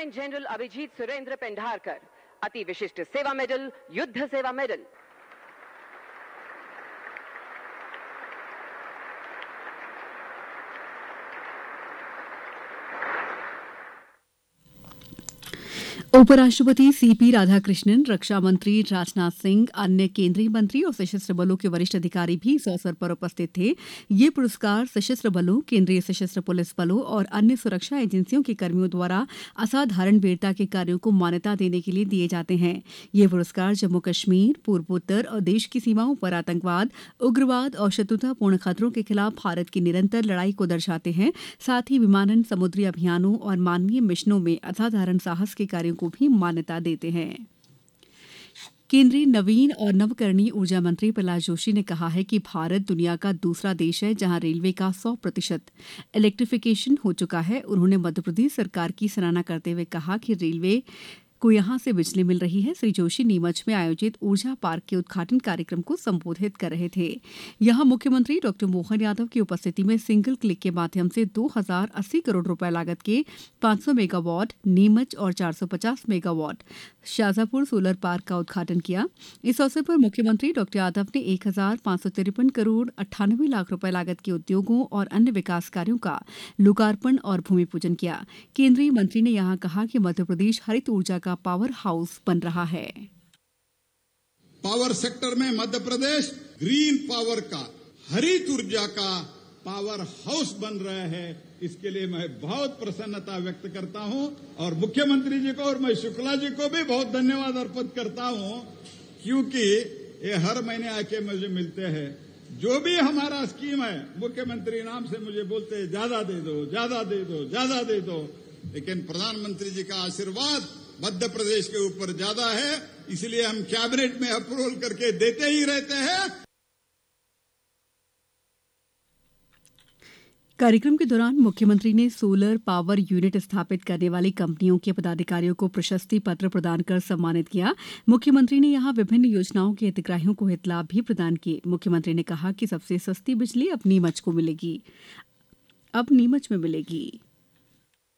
Lieutenant general Abhijit Surendra Pendharkar, अति विशिष्ट सेवा मेडल, युद्ध सेवा मेडल। उपराष्ट्रपति सीपी राधाकृष्णन, रक्षा मंत्री राजनाथ सिंह, अन्य केंद्रीय मंत्री और सशस्त्र बलों के वरिष्ठ अधिकारी भी इस अवसर पर उपस्थित थे। ये पुरस्कार सशस्त्र बलों, केंद्रीय सशस्त्र पुलिस बलों और अन्य सुरक्षा एजेंसियों के कर्मियों द्वारा असाधारण वीरता के कार्यों को मान्यता देने के लिए दिए जाते हैं। ये पुरस्कार जम्मू कश्मीर, पूर्वोत्तर और देश की सीमाओं पर आतंकवाद, उग्रवाद और शत्रुतापूर्ण खतरों के खिलाफ भारत की निरंतर लड़ाई को दर्शाते हैं। साथ ही विमानन, समुद्री अभियानों और मानवीय मिशनों में असाधारण साहस के कार्यों को भी मान्यता देते हैं। केंद्रीय नवीन और नवकरणीय ऊर्जा मंत्री प्रहलाद जोशी ने कहा है कि भारत दुनिया का दूसरा देश है जहां रेलवे का 100% इलेक्ट्रिफिकेशन हो चुका है। उन्होंने मध्यप्रदेश सरकार की सराहना करते हुए कहा कि रेलवे को यहां से बिजली मिल रही है। श्री जोशी नीमच में आयोजित ऊर्जा पार्क के उद्घाटन कार्यक्रम को संबोधित कर रहे थे। यहां मुख्यमंत्री डॉ मोहन यादव की उपस्थिति में सिंगल क्लिक के माध्यम से 2080 करोड़ रुपए लागत के 500 मेगावाट नीमच और 450 मेगावाट शाजापुर सोलर पार्क का उद्घाटन किया। इस अवसर पर मुख्यमंत्री डॉ यादव ने 1553 करोड़ 98 लाख रुपए लागत के उद्योगों और अन्य विकास कार्यों का लोकार्पण और भूमि पूजन किया। केंद्रीय मंत्री ने यहां कहा कि मध्यप्रदेश हरित ऊर्जा का पावर हाउस बन रहा है। पावर सेक्टर में मध्य प्रदेश ग्रीन पावर का, हरित ऊर्जा का पावर हाउस बन रहा है। इसके लिए मैं बहुत प्रसन्नता व्यक्त करता हूं और मुख्यमंत्री जी को और मैं शुक्ला जी को भी बहुत धन्यवाद अर्पित करता हूं, क्योंकि ये हर महीने आके मुझे मिलते हैं। जो भी हमारा स्कीम है मुख्यमंत्री नाम से मुझे बोलते हैं, ज्यादा दे दो, ज्यादा दे दो, ज्यादा दे दो। लेकिन प्रधानमंत्री जी का आशीर्वाद मध्य प्रदेश के ऊपर ज्यादा है, इसलिए हम कैबिनेट में अप्रूवल करके देते ही रहते हैं। कार्यक्रम के दौरान मुख्यमंत्री ने सोलर पावर यूनिट स्थापित करने वाली कंपनियों के पदाधिकारियों को प्रशस्ति पत्र प्रदान कर सम्मानित किया। मुख्यमंत्री ने यहां विभिन्न योजनाओं के हितग्राहियों को हितलाभ भी प्रदान किए। मुख्यमंत्री ने कहा कि सबसे सस्ती बिजली अब नीमच में मिलेगी।